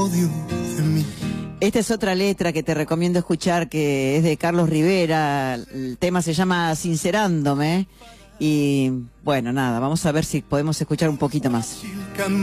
odio de mí. Esta es otra letra que te recomiendo escuchar, que es de Carlos Rivera. El tema se llama Sincerándome. Y bueno, nada, vamos a ver si podemos escuchar un poquito más.